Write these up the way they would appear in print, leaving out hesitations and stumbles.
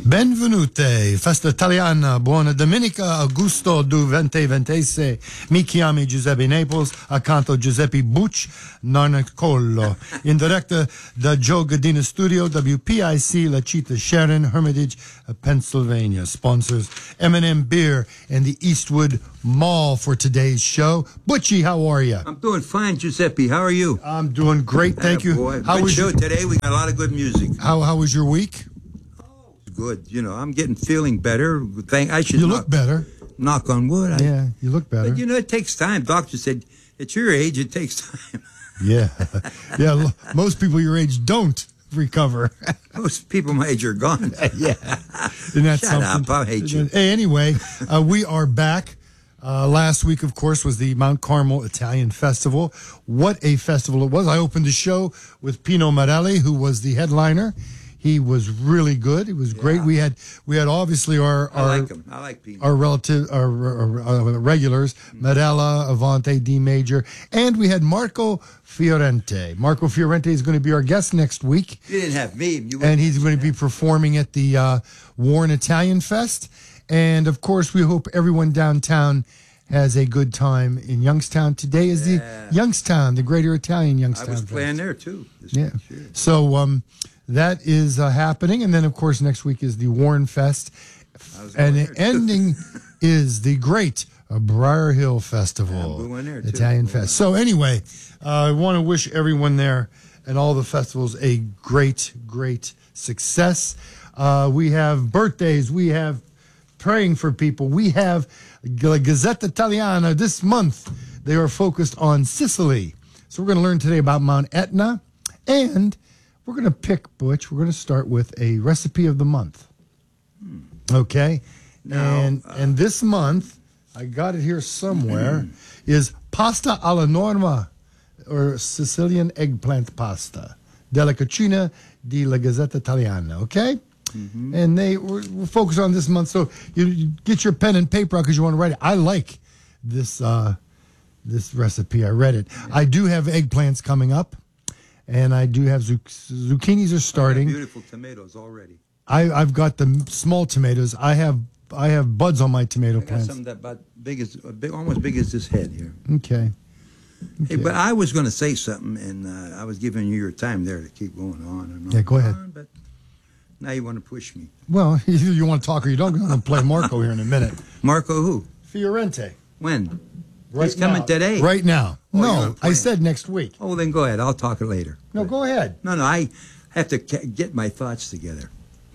Benvenute, festa italiana, buona domenica, Augusto du 2026. Mi chiami Giuseppe Naples, accanto Giuseppe Bucci, Narnacollo. In diretta da Joe Gadina Studio, WPIC, La Città Sharon, Hermitage, Pennsylvania. Sponsors M&M Beer and the Eastwood Mall for today's show. Butchie, how are you? I'm doing fine, Giuseppe. How are you? I'm doing great, thank you. Boy. How Good was show today. We got a lot of good music. How was your week? Good. You know, I'm feeling better. I should. You look better. Knock on wood. Yeah, you look better. But you know, it takes time. Doctor said, at your age, it takes time. Yeah. Yeah, most people your age don't recover. Most people my age are gone. Yeah. Isn't that Shut something? up. I hate you. Hey, anyway, we are back. Last week, of course, was the Mount Carmel Italian Festival. What a festival it was. I opened the show with Pino Marelli, who was the headliner. He was really good. It was great. We had obviously our I like him. I like Pino. Our regulars, Marella, Avante, D Major, and we had Marco Fiorente. Marco Fiorente is going to be our guest next week. You didn't have me. And he's going to be performing at the Warren Italian Fest. And, of course, we hope everyone downtown has a good time in Youngstown. Today is the Youngstown, the Greater Italian Youngstown I was Fest. playing there, too. Yeah. So that is happening. And then, of course, next week is the Warren Fest. And the ending is the great Briar Hill Festival, Italian Fest. So, anyway, I want to wish everyone there and all the festivals a great, great success. We have birthdays. We have praying for people. We have Gazzetta Italiana this month. They are focused on Sicily. So we're going to learn today about Mount Etna. And we're going to pick, Butch, we're going to start with a recipe of the month. Okay? And this month, I got it here somewhere, is pasta alla norma, or Sicilian eggplant pasta, della cucina di la Gazzetta Italiana. Okay? Mm-hmm. And we're focused on this month, so you get your pen and paper out because you want to write it. I like this recipe. I read it. Yeah. I do have eggplants coming up, and I do have zucchinis are starting. Beautiful tomatoes already. I've got the small tomatoes. I have buds on my tomato plants. Some that about almost big as this head here. Okay. Hey, but I was going to say something, and I was giving you your time there to keep going on and on. Yeah, go ahead. But now you want to push me. Well, either you want to talk or you don't. I'm going to play Marco here in a minute. Marco who? Fiorente. When? Right He's coming today. Right now. Oh, no, I said next week. Oh, then go ahead. I'll talk it later. No, go ahead. No, I have to get my thoughts together.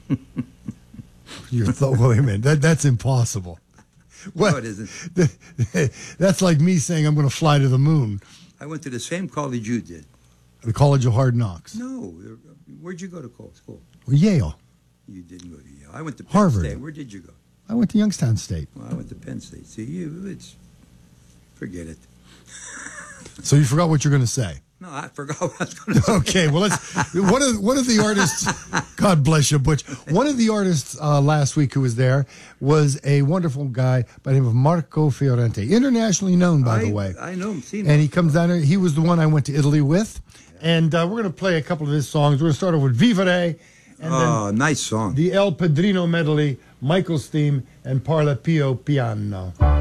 Wait a minute. That's impossible. What? No, it isn't. That's like me saying I'm going to fly to the moon. I went to the same college you did. The College of Hard Knocks. No. Where'd you go to school? Yale. You didn't go to Yale. I went to Penn Harvard. State. Where did you go? I went to Youngstown State. Well, I went to Penn State. See, forget it. So you forgot what you're going to say. No, I forgot what I was going to say. Okay, well, one of the artists, God bless you, Butch. One of the artists last week who was there was a wonderful guy by the name of Marco Fiorente, internationally known, by the way. I know him, seen him. And he comes down there. He was the one I went to Italy with. And we're going to play a couple of his songs. We're going to start off with Vivere. And then nice song. The El Padrino medley, Michael's theme, and Parla Pio Piano.